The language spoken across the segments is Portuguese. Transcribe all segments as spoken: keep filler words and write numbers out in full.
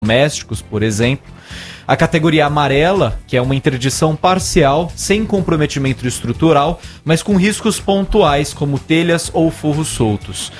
domésticos, por exemplo. A categoria amarela, que é uma interdição parcial, sem comprometimento estrutural, mas com riscos pontuais, como telhas ou forros soltos.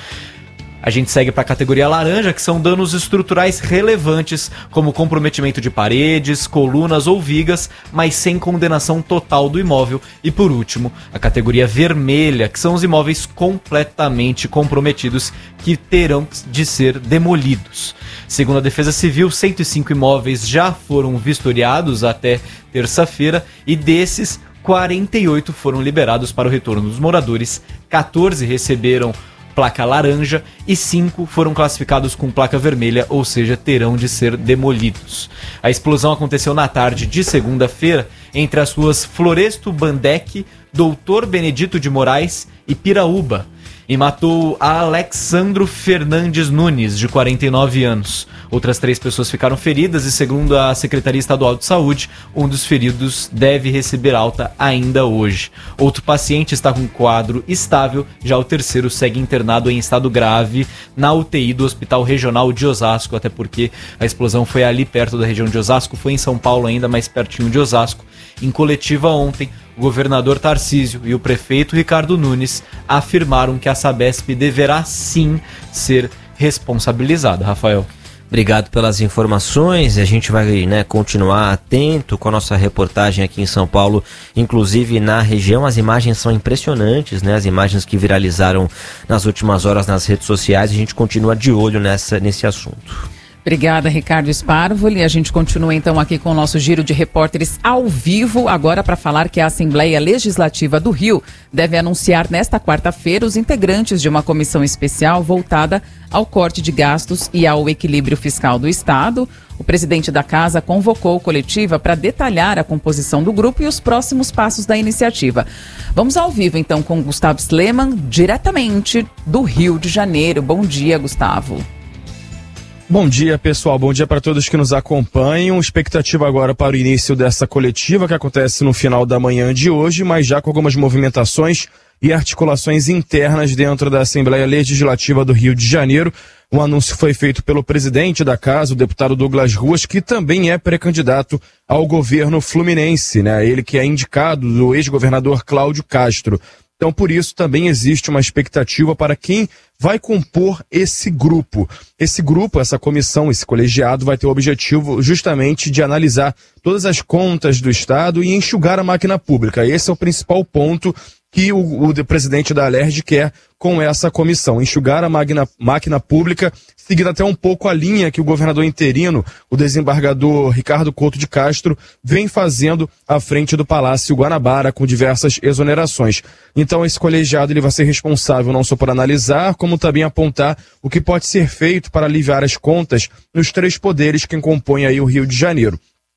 A gente segue para a categoria laranja, que são danos estruturais relevantes, como comprometimento de paredes, colunas ou vigas, mas sem condenação total do imóvel. E por último, a categoria vermelha, que são os imóveis completamente comprometidos, que terão de ser demolidos. Segundo a Defesa Civil, cento e cinco imóveis já foram vistoriados até terça-feira e desses, quarenta e oito foram liberados para o retorno dos moradores, quatorze receberam placa laranja e cinco foram classificados com placa vermelha, ou seja, terão de ser demolidos. A explosão aconteceu na tarde de segunda-feira entre as ruas Floresto Bandeck, Doutor Benedito de Moraes e Piraúba, e matou a Alexandro Fernandes Nunes, de quarenta e nove anos. Outras três pessoas ficaram feridas e, segundo a Secretaria Estadual de Saúde, um dos feridos deve receber alta ainda hoje. Outro paciente está com quadro estável, já o terceiro segue internado em estado grave na U T I do Hospital Regional de Osasco, até porque a explosão foi ali perto da região de Osasco, foi em São Paulo ainda, mais pertinho de Osasco. Em coletiva ontem, o governador Tarcísio e o prefeito Ricardo Nunes afirmaram que a Sabesp deverá sim ser responsabilizada. Rafael. Obrigado pelas informações. A gente vai, né, continuar atento com a nossa reportagem aqui em São Paulo, inclusive na região. As imagens são impressionantes, né? As imagens que viralizaram nas últimas horas nas redes sociais. A gente continua de olho nessa, nesse assunto. Obrigada, Ricardo Sparvoli. A gente continua então aqui com o nosso giro de repórteres ao vivo, agora para falar que a Assembleia Legislativa do Rio deve anunciar nesta quarta-feira os integrantes de uma comissão especial voltada ao corte de gastos e ao equilíbrio fiscal do Estado. O presidente da Casa convocou coletiva para detalhar a composição do grupo e os próximos passos da iniciativa. Vamos ao vivo então com Gustavo Sleman, diretamente do Rio de Janeiro. Bom dia, Gustavo. Bom dia, pessoal. Bom dia para todos que nos acompanham. Expectativa agora para o início dessa coletiva que acontece no final da manhã de hoje, mas já com algumas movimentações e articulações internas dentro da Assembleia Legislativa do Rio de Janeiro. Um anúncio foi feito pelo presidente da Casa, o deputado Douglas Ruas, que também é pré-candidato ao governo fluminense, né? Ele que é indicado do ex-governador Cláudio Castro. Então, por isso, também existe uma expectativa para quem vai compor esse grupo. Esse grupo, essa comissão, esse colegiado vai ter o objetivo justamente de analisar todas as contas do Estado e enxugar a máquina pública. Esse é o principal ponto que o, o presidente da Alerj quer com essa comissão, enxugar a máquina, máquina pública, seguindo até um pouco a linha que o governador interino, o desembargador Ricardo Couto de Castro, vem fazendo à frente do Palácio Guanabara, com diversas exonerações. Então esse colegiado ele vai ser responsável não só por analisar, como também apontar o que pode ser feito para aliviar as contas nos três poderes que compõem aí o Rio de Janeiro.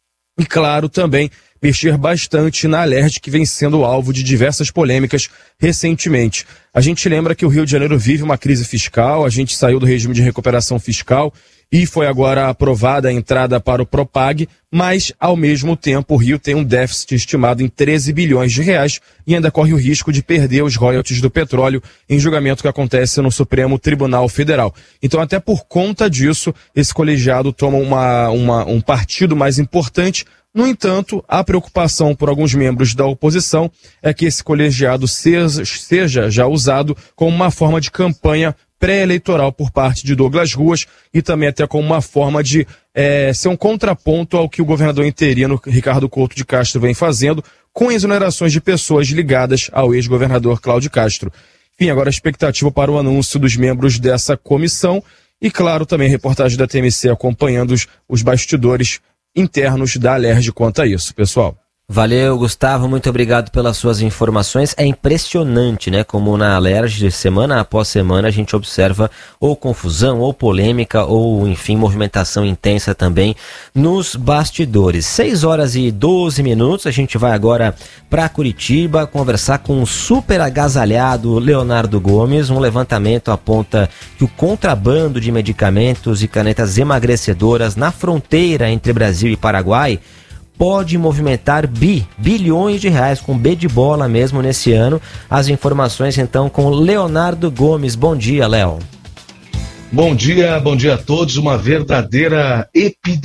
E claro, também mexer bastante na Alerj, que vem sendo alvo de diversas polêmicas recentemente. A gente lembra que o Rio de Janeiro vive uma crise fiscal, a gente saiu do regime de recuperação fiscal e foi agora aprovada a entrada para o Propag, mas, ao mesmo tempo, o Rio tem um déficit estimado em treze bilhões de reais e ainda corre o risco de perder os royalties do petróleo em julgamento que acontece no Supremo Tribunal Federal. Então, até por conta disso, esse colegiado toma uma, uma, um partido mais importante. No entanto, a preocupação por alguns membros da oposição é que esse colegiado seja, seja já usado como uma forma de campanha pré-eleitoral por parte de Douglas Ruas e também até como uma forma de é, ser um contraponto ao que o governador interino Ricardo Couto de Castro vem fazendo com exonerações de pessoas ligadas ao ex-governador Cláudio Castro. Enfim, agora a expectativa para o anúncio dos membros dessa comissão e, claro, também a reportagem da T M C acompanhando os, os bastidores internos da Alerj quanto a isso, pessoal. Valeu, Gustavo, muito obrigado pelas suas informações. É impressionante, né, como na Alerj, semana após semana, a gente observa ou confusão, ou polêmica, ou, enfim, movimentação intensa também nos bastidores. seis horas e doze minutos, a gente vai agora para Curitiba conversar com o super agasalhado Leonardo Gomes. Um levantamento aponta que o contrabando de medicamentos e canetas emagrecedoras na fronteira entre Brasil e Paraguai pode movimentar bi, bilhões de reais, com B de bola mesmo nesse ano. As informações então com Leonardo Gomes. Bom dia, Léo. Bom dia, bom dia a todos. Uma verdadeira epidemia.